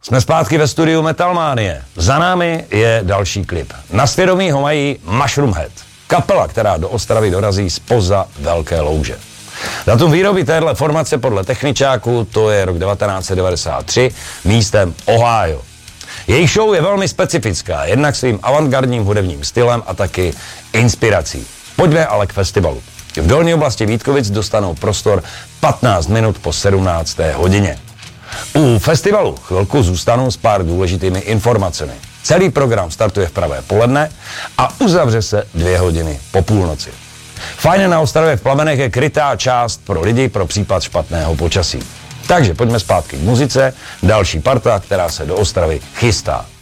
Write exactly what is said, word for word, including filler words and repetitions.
Jsme zpátky ve studiu Metalmanie. Za námi je další klip. Na svědomí ho mají Mushroomhead, kapela, která do Ostravy dorazí zpoza Velké Louže. Datum výroby téhle formace podle techničáku to je rok devatenáct set devadesát tři, místem Ohio. Jejich show je velmi specifická, jednak svým avantgardním hudebním stylem a taky inspirací. Pojďme ale k festivalu. V dolní oblasti Vítkovic dostanou prostor patnáct minut po sedmnácté hodině. U festivalu chvilku zůstanou s pár důležitými informacemi. Celý program startuje v pravé poledne a uzavře se dvě hodiny po půlnoci. Fajn na Ostravě v plamenech je krytá část pro lidi pro případ špatného počasí. Takže pojďme zpátky k muzice, další parta, která se do Ostravy chystá.